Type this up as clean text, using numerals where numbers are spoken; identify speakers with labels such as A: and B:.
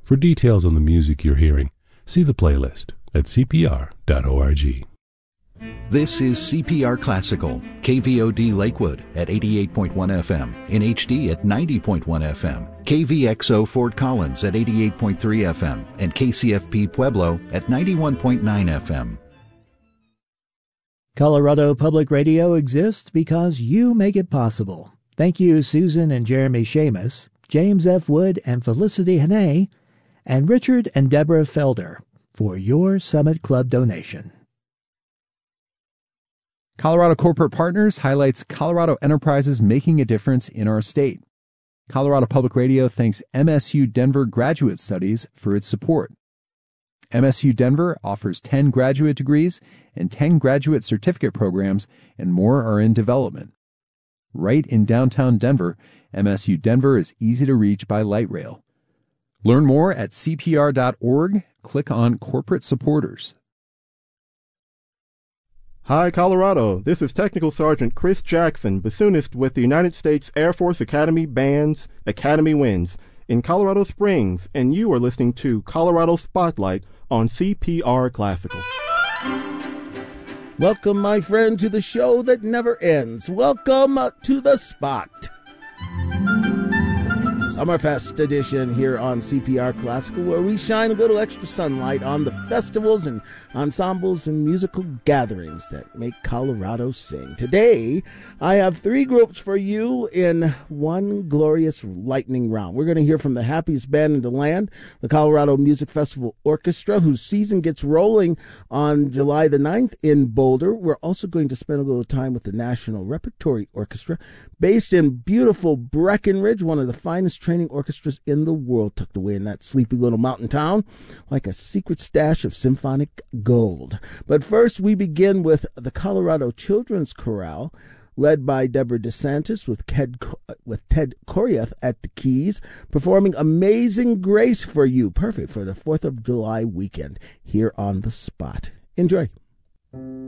A: For details on the music you're hearing, see the playlist at cpr.org.
B: This is CPR Classical, KVOD Lakewood at 88.1 FM, in HD at 90.1 FM, KVXO Fort Collins at 88.3 FM, and KCFP Pueblo at 91.9 FM.
C: Colorado Public Radio exists because you make it possible. Thank you, Susan and Jeremy Shamus, James F. Wood and Felicity Hannay, and Richard and Deborah Felder for your Summit Club donation.
D: Colorado Corporate Partners highlights Colorado enterprises making a difference in our state. Colorado Public Radio thanks MSU Denver Graduate Studies for its support. MSU Denver offers 10 graduate degrees and 10 graduate certificate programs, and more are in development. Right in downtown Denver, MSU Denver is easy to reach by light rail. Learn more at cpr.org. Click on Corporate Supporters.
E: Hi, Colorado. This is Technical Sergeant Chris Jackson, bassoonist with the United States Air Force Academy Band's Academy Winds in Colorado Springs, and you are listening to Colorado Spotlight on CPR Classical.
F: Welcome, my friend, to the show that never ends. Welcome to the Spot. Summerfest edition here on CPR Classical, where we shine a little extra sunlight on the festivals and ensembles and musical gatherings that make Colorado sing. Today, I have 3 groups for you in one glorious lightning round. We're going to hear from the happiest band in the land, the Colorado Music Festival Orchestra, whose season gets rolling on July the 9th in Boulder. We're also going to spend a little time with the National Repertory Orchestra, based in beautiful Breckenridge, one of the finest training orchestras in the world, tucked away in that sleepy little mountain town like a secret stash of symphonic gold. But first, we begin with the Colorado Children's Chorale, led by Deborah DeSantis with Ted Koryath at the keys, performing Amazing Grace for you, perfect for the 4th of July weekend here on The Spot. Enjoy.